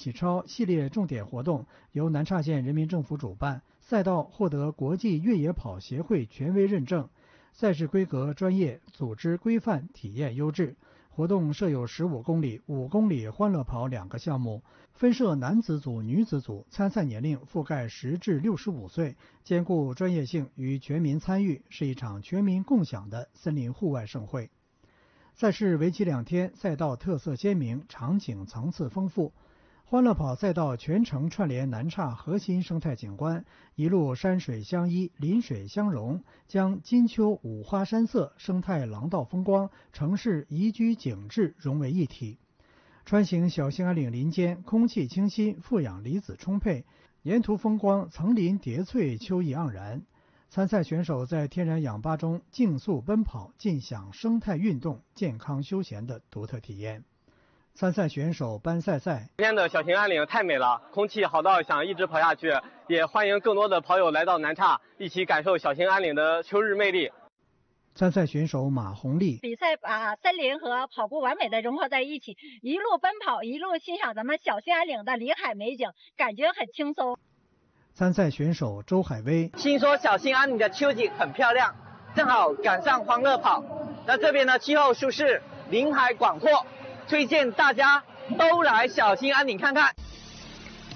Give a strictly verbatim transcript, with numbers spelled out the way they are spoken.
起超系列重点活动由南岔县人民政府主办，赛道获得国际越野跑协会权威认证，赛事规格专业，组织规范，体验优质。活动设有十五公里、五公里欢乐跑两个项目，分设男子组、女子组，参赛年龄覆盖十至六十五岁，兼顾专业性与全民参与，是一场全民共享的森林户外盛会。赛事为期两天，赛道特色鲜明，场景层次丰富。欢乐跑赛道全程串联南岔核心生态景观，一路山水相依，林水相融，将金秋五花山色、生态廊道风光、城市宜居景致融为一体。穿行小兴安岭林间，空气清新，负氧离子充沛，沿途风光层林叠翠，秋意盎然。参赛选手在天然氧吧中竞速奔跑，尽享生态运动、健康休闲的独特体验。参赛选手班赛赛： 今天的小兴安岭太美了，空气好到想一直跑下去，也欢迎更多的跑友来到南岔，一起感受小兴安岭的秋日魅力。 参赛选手马红丽： 比赛把森林和跑步完美的融合在一起，一路奔跑，一路欣赏咱们小兴安岭的林海美景，感觉很轻松。 参赛选手周海威： 听说小兴安岭的秋景很漂亮，正好赶上欢乐跑。那这边呢，气候舒适，林海广阔，推荐大家都来小兴安岭看看。